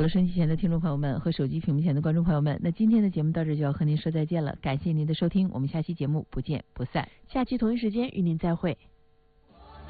了，收音机前的听众朋友们和手机屏幕前的观众朋友们，那今天的节目到这就要和您说再见了，感谢您的收听，我们下期节目不见不散。 下期同一时间与您再会。